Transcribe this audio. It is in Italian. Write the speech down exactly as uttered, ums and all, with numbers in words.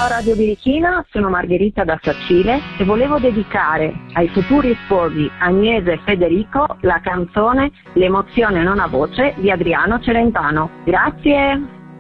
Ciao Radio Birichina, sono Margherita da Sacile e volevo dedicare ai futuri sposi Agnese e Federico la canzone L'emozione non ha voce di Adriano Celentano. Grazie!